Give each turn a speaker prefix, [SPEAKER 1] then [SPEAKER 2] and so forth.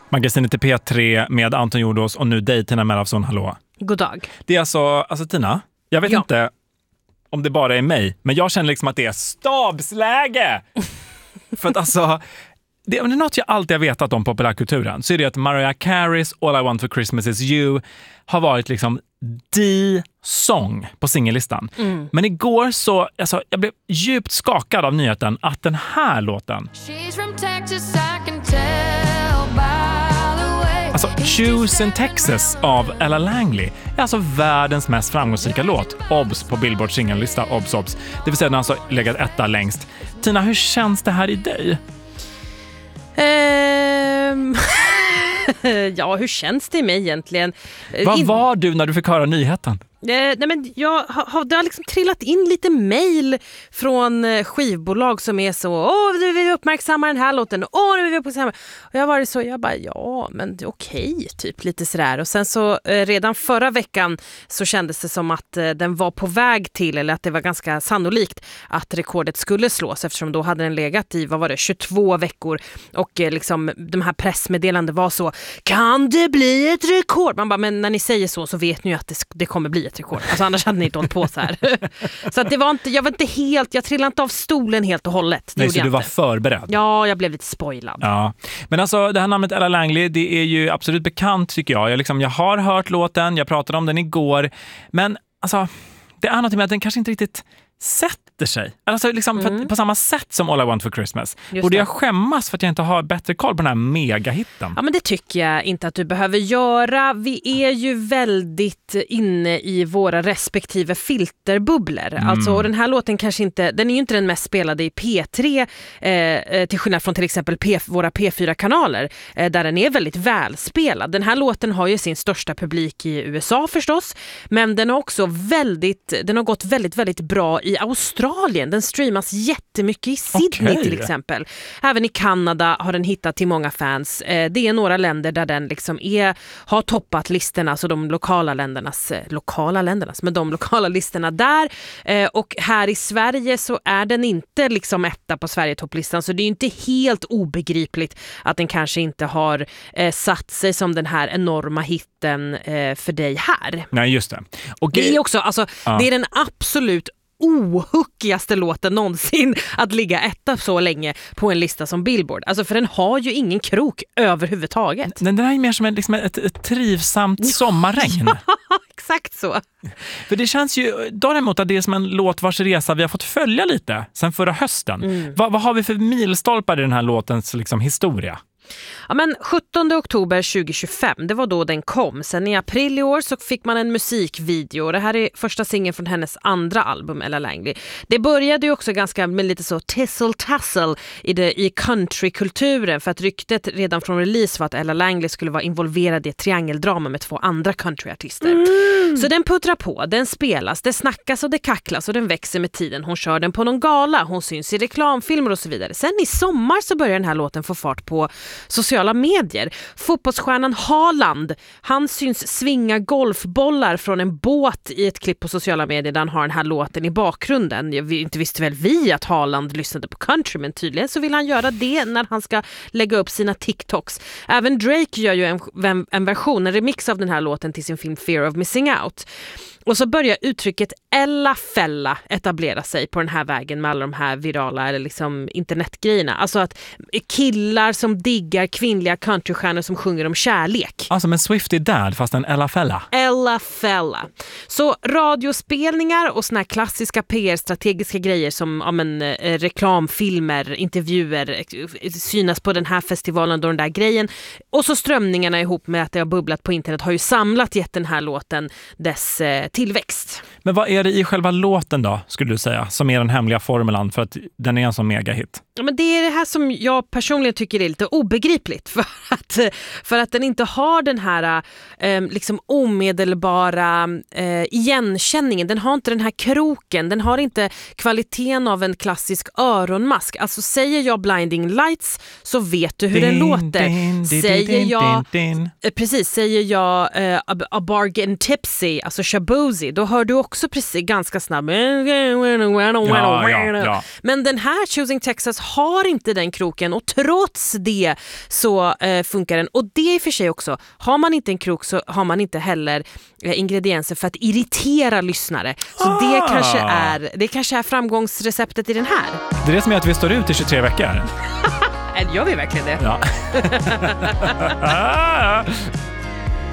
[SPEAKER 1] Magasinet i P3 med Anton Jordås och nu dig, Tina Melafsson. Hallå.
[SPEAKER 2] God dag.
[SPEAKER 1] Det är alltså Tina, jag vet inte om det bara är mig, men jag känner liksom att det är stabsläge. För att alltså, det är något jag alltid har vetat om populärkulturen, så är det att Mariah Careys All I Want for Christmas Is You har varit liksom the song på singellistan. Men igår så, alltså, jag blev djupt skakad av nyheten att den här låten, alltså Choose in Texas av Ella Langley, är alltså världens mest framgångsrika låt. Obs på Billboard singellista, obs. Det vill säga den har alltså legat etta längst. Tina, hur känns det här i dig?
[SPEAKER 2] Ja, hur känns det i mig egentligen?
[SPEAKER 1] Vad var du när du fick höra nyheten?
[SPEAKER 2] Nej, men det har liksom trillat in lite mejl från skivbolag som är så, nu vill vi uppmärksamma den här låten, nu vill vi uppmärksamma. Och jag var så, jag bara, ja, men okej, typ lite sådär. Och sen så redan förra veckan så kändes det som att den var på väg till, eller att det var ganska sannolikt att rekordet skulle slås, eftersom då hade den legat i, 22 veckor. Och liksom de här pressmeddelanden var så, kan det bli ett rekord? Man bara, men när ni säger så vet ni ju att det kommer bli ett rekord. Alltså annars hade ni inte hållit på så här. Så att det var inte, jag var inte helt, jag trillade inte av stolen helt och hållet.
[SPEAKER 1] Nej, så du var förberedd?
[SPEAKER 2] Ja, jag blev lite spoilad.
[SPEAKER 1] Ja, men alltså det här namnet Ella Langley, det är ju absolut bekant tycker jag. Jag har hört låten, jag pratade om den igår. Men alltså, det är något med att den kanske inte riktigt sätter sig. Alltså liksom för att, på samma sätt som All I Want for Christmas. Borde jag skämmas för att jag inte har bättre koll på den här megahitten?
[SPEAKER 2] Ja, men det tycker jag inte att du behöver göra. Vi är ju väldigt inne i våra respektive filterbubblor. Alltså, och den här låten kanske inte, den är ju inte den mest spelade i P3 till skillnad från till exempel våra P4-kanaler där den är väldigt välspelad. Den här låten har ju sin största publik i USA förstås, men den har också den har gått väldigt, väldigt bra i Australien. Den streamas jättemycket i Sydney till exempel. Även i Kanada har den hittat till många fans. Det är några länder där den liksom har toppat listorna, alltså de lokala listorna där. Och här i Sverige så är den inte liksom etta på Sverige-topplistan, så det är ju inte helt obegripligt att den kanske inte har satt sig som den här enorma hitten för dig här.
[SPEAKER 1] Nej, just det. Och
[SPEAKER 2] det är också, alltså, det är den absolut ohuckigaste låten någonsin att ligga etta så länge på en lista som Billboard. Alltså, för den har ju ingen krok överhuvudtaget. Den
[SPEAKER 1] där är mer som ett trivsamt sommarregn.
[SPEAKER 2] Ja, exakt så.
[SPEAKER 1] För det känns ju däremot att det är som en låt vars resa vi har fått följa lite sen förra hösten. Vad har vi för milstolpar i den här låtens liksom historia?
[SPEAKER 2] Ja, men 17 oktober 2025, det var då den kom. Sen i april i år så fick man en musikvideo. Det här är första singeln från hennes andra album, Ella Langley. Det började ju också ganska med lite så tissel-tassel i countrykulturen, för att ryktet redan från release var att Ella Langley skulle vara involverad i ett triangeldrama med 2 andra countryartister. Så den puttrar på, den spelas, det snackas och det kacklas och den växer med tiden. Hon kör den på någon gala, hon syns i reklamfilmer och så vidare. Sen i sommar så börjar den här låten få fart på sociala medier. Fotbollsstjärnan Haaland, han syns svinga golfbollar från en båt i ett klipp på sociala medier där han har den här låten i bakgrunden. Inte visste väl vi att Haaland lyssnade på country, men tydligen så vill han göra det när han ska lägga upp sina TikToks. Även Drake gör ju en version, en remix av den här låten till sin film Fear of Missing Out. Och så börjar uttrycket Ella Fella etablera sig på den här vägen med alla de här virala eller liksom internetgrejerna. Alltså att killar som diggar kvinnliga countrystjärnor som sjunger om kärlek.
[SPEAKER 1] Alltså en Swiftie Dad fast en Ella Fella.
[SPEAKER 2] Ella Fella. Så radiospelningar och såna här klassiska PR-strategiska grejer som reklamfilmer, intervjuer synas på den här festivalen och den där grejen. Och så strömningarna ihop med att det har bubblat på internet har ju gett den här låten dess tillväxt.
[SPEAKER 1] Men vad är det i själva låten då, skulle du säga, som är den hemliga formulan för att den är en sån megahit?
[SPEAKER 2] Ja, men det är det här som jag personligen tycker är lite obegripligt, för att den inte har den här liksom omedelbara igenkänningen. Den har inte den här kroken, den har inte kvaliteten av en klassisk öronmask. Alltså säger jag Blinding Lights så vet du hur den låter. Säger jag A Bargain Tipsy, alltså Shabozy, då hör du också precis ganska snabbt.
[SPEAKER 1] Ja.
[SPEAKER 2] Men den här Choosing Texas har inte den kroken och trots det så funkar den. Och det är i och för sig också, har man inte en krok så har man inte heller ingredienser för att irritera lyssnare. Så det kanske är framgångsreceptet i den här.
[SPEAKER 1] Det är det som gör att vi står ut i 23 veckor.
[SPEAKER 2] Gör vi verkligen det?
[SPEAKER 1] Ja.